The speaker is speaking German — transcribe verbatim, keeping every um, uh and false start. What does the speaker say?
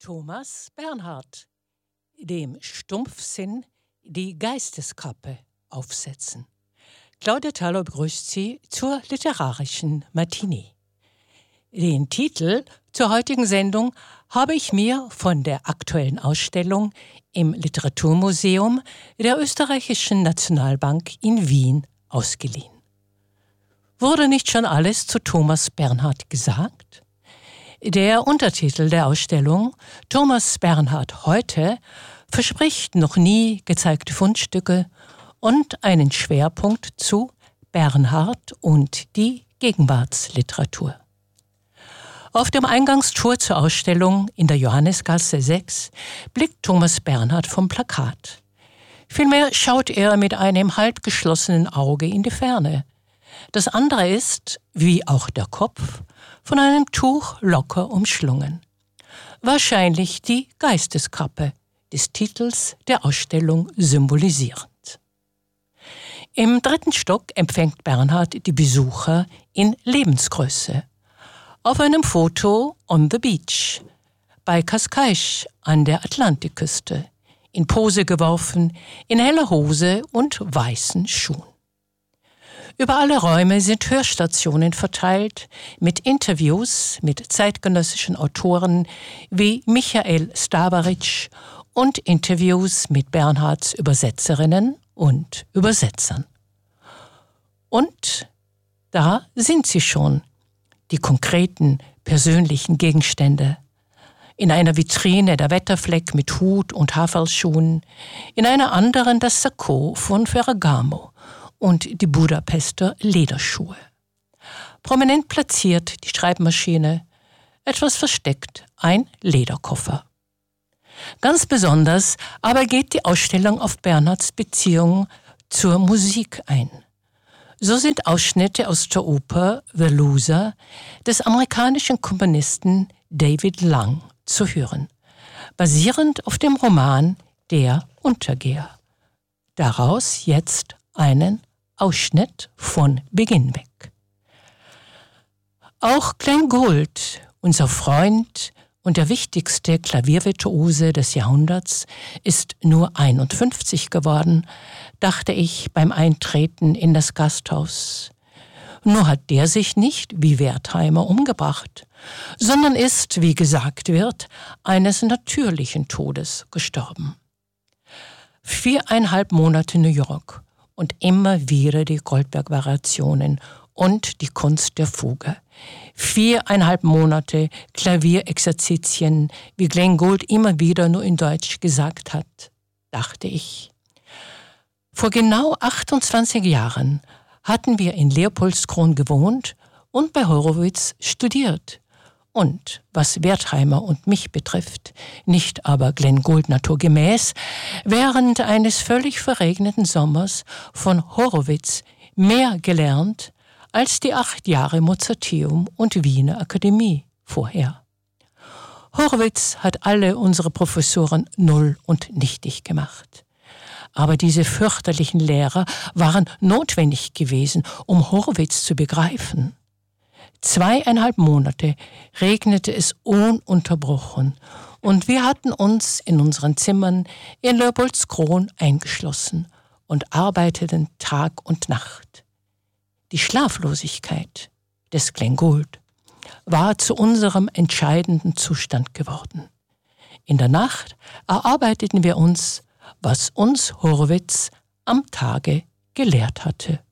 Thomas Bernhard, dem Stumpfsinn die Geisteskappe aufsetzen. Claudia Thaler begrüßt Sie zur literarischen Matinee. Den Titel zur heutigen Sendung habe ich mir von der aktuellen Ausstellung im Literaturmuseum der Österreichischen Nationalbank in Wien ausgeliehen. Wurde nicht schon alles zu Thomas Bernhard gesagt? Der Untertitel der Ausstellung, Thomas Bernhard heute, verspricht noch nie gezeigte Fundstücke und einen Schwerpunkt zu Bernhard und die Gegenwartsliteratur. Auf dem Eingangstor zur Ausstellung in der Johannesgasse sechs blickt Thomas Bernhard vom Plakat. Vielmehr schaut er mit einem halb geschlossenen Auge in die Ferne. Das andere ist, wie auch der Kopf, von einem Tuch locker umschlungen. Wahrscheinlich die Geisteskappe des Titels der Ausstellung symbolisierend. Im dritten Stock empfängt Bernhard die Besucher in Lebensgröße. Auf einem Foto on the beach, bei Cascais an der Atlantikküste, in Pose geworfen, in heller Hose und weißen Schuhen. Über alle Räume sind Hörstationen verteilt mit Interviews mit zeitgenössischen Autoren wie Michael Stabaritsch und Interviews mit Bernhards Übersetzerinnen und Übersetzern. Und da sind sie schon, die konkreten, persönlichen Gegenstände. In einer Vitrine der Wetterfleck mit Hut und Haferlschuhen, in einer anderen das Sakko von Ferragamo und die Budapester Lederschuhe. Prominent platziert die Schreibmaschine, etwas versteckt ein Lederkoffer. Ganz besonders aber geht die Ausstellung auf Bernhards Beziehung zur Musik ein. So sind Ausschnitte aus der Oper The Loser des amerikanischen Komponisten David Lang zu hören, basierend auf dem Roman Der Untergeher. Daraus jetzt einen Ausschnitt von Beginn weg. Auch Glenn Gould, unser Freund und der wichtigste Klaviervirtuose des Jahrhunderts, ist nur einundfünfzig geworden, dachte ich beim Eintreten in das Gasthaus. Nur hat der sich nicht wie Wertheimer umgebracht, sondern ist, wie gesagt wird, eines natürlichen Todes gestorben. Viereinhalb Monate New York und immer wieder die Goldberg-Variationen und die Kunst der Fuge. Viereinhalb Monate Klavierexerzitien, wie Glenn Gould immer wieder nur in Deutsch gesagt hat, dachte ich. Vor genau achtundzwanzig Jahren hatten wir in Leopoldskron gewohnt und bei Horowitz studiert. Und, was Wertheimer und mich betrifft, nicht aber Glenn Gould naturgemäß, während eines völlig verregneten Sommers von Horowitz mehr gelernt als die acht Jahre Mozarteum und Wiener Akademie vorher. Horowitz hat alle unsere Professoren null und nichtig gemacht. Aber diese fürchterlichen Lehrer waren notwendig gewesen, um Horowitz zu begreifen. Zweieinhalb Monate regnete es ununterbrochen und wir hatten uns in unseren Zimmern in Leopoldskron eingeschlossen und arbeiteten Tag und Nacht. Die Schlaflosigkeit des Glenn Gould war zu unserem entscheidenden Zustand geworden. In der Nacht erarbeiteten wir uns, was uns Horowitz am Tage gelehrt hatte.